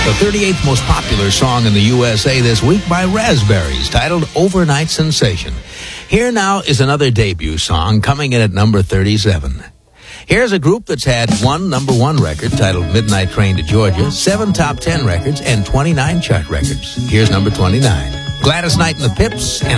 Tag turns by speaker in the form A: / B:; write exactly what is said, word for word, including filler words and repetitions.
A: The thirty-eighth most popular song in the U S A this week by Raspberries, titled Overnight Sensation. Here now is another debut song coming in at number thirty-seven. Here's a group that's had one number one record titled Midnight Train to Georgia, seven top ten records, and twenty-nine chart records. Here's number twenty-nine. Gladys Knight and the Pips and